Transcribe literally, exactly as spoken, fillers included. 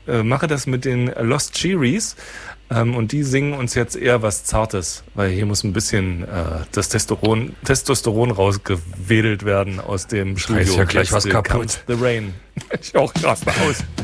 äh, mache das mit den Lost Cherries. Ähm, und die singen uns jetzt eher was Zartes, weil hier muss ein bisschen äh, das Testosteron, Testosteron rausgewedelt werden aus dem Studio. Ist ja gleich was Jetzt, äh, kaputt. comes The Rain. Ich auch raste aus.